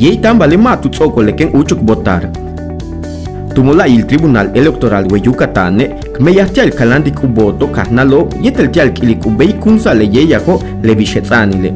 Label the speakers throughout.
Speaker 1: y tambale matu tzokole ken uchuk votar. Tumula il Tribunal Electoral de Yucatán, kmeyahtia el kalandik uboto kahnalo yetel tial kilik ubei kunsa le yeyajo le vishetzanile.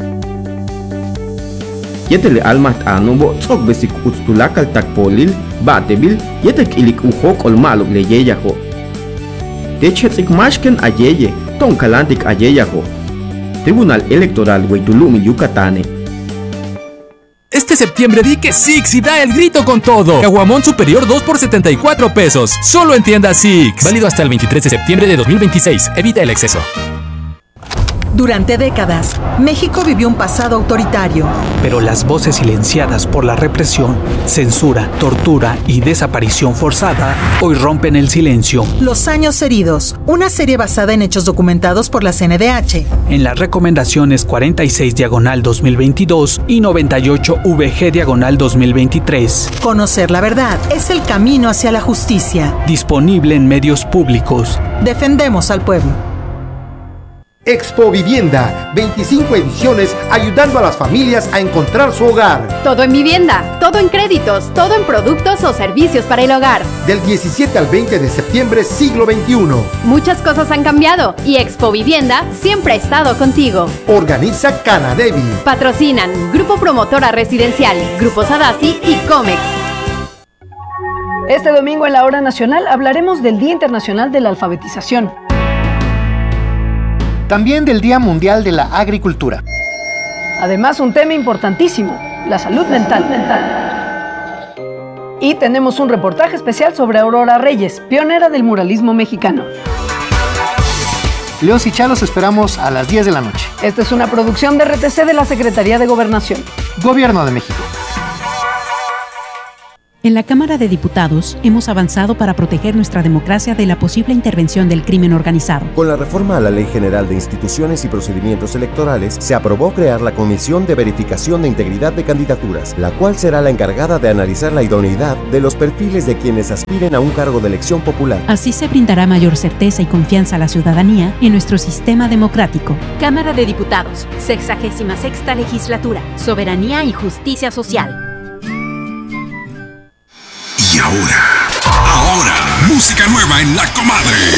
Speaker 1: Yetel almat anubo tzok besik ustulakal takpolil, batebil, yetel kilik uhok olmalo le yeyajo. Techetzik mashken ayeye, ton kalandik ayeyajo. Tribunal Electoral de Tulum, Yucatán.
Speaker 2: Este septiembre di que Six y da el grito con todo. Caguamón superior 2 por 74 pesos. Solo en tiendas Six. Válido hasta el 23 de septiembre de 2026. Evita el exceso.
Speaker 3: Durante décadas, México vivió un pasado autoritario.
Speaker 4: Pero las voces silenciadas por la represión, censura, tortura y desaparición forzada hoy rompen el silencio.
Speaker 3: Los años heridos, una serie basada en hechos documentados por la CNDH.
Speaker 4: En las recomendaciones 46/2022 y 98/VG/2023.
Speaker 3: Conocer la verdad es el camino hacia la justicia.
Speaker 4: Disponible en medios públicos.
Speaker 3: Defendemos al pueblo.
Speaker 5: Expo Vivienda, 25 ediciones ayudando a las familias a encontrar su hogar.
Speaker 6: Todo en vivienda, todo en créditos, todo en productos o servicios para el hogar.
Speaker 5: Del 17 al 20 de septiembre, siglo XXI.
Speaker 6: Muchas cosas han cambiado y Expo Vivienda siempre ha estado contigo.
Speaker 5: Organiza Canadevi.
Speaker 6: Patrocinan Grupo Promotora Residencial, Grupo Sadasi y Comex.
Speaker 7: Este domingo en la Hora Nacional hablaremos del Día Internacional de la Alfabetización.
Speaker 8: También del Día Mundial de la Agricultura.
Speaker 7: Además, un tema importantísimo, la salud mental. Y tenemos un reportaje especial sobre Aurora Reyes, pionera del muralismo mexicano.
Speaker 8: Leos y Chalos esperamos a las 10 de la noche.
Speaker 7: Esta es una producción de RTC de la Secretaría de Gobernación.
Speaker 8: Gobierno de México.
Speaker 9: En la Cámara de Diputados hemos avanzado para proteger nuestra democracia de la posible intervención del crimen organizado.
Speaker 10: Con la reforma a la Ley General de Instituciones y Procedimientos Electorales, se aprobó crear la Comisión de Verificación de Integridad de Candidaturas, la cual será la encargada de analizar la idoneidad de los perfiles de quienes aspiren a un cargo de elección popular.
Speaker 9: Así se brindará mayor certeza y confianza a la ciudadanía en nuestro sistema democrático.
Speaker 11: Cámara de Diputados, 66ª Legislatura, Soberanía y Justicia Social.
Speaker 12: Y ahora, música nueva en La Comadre.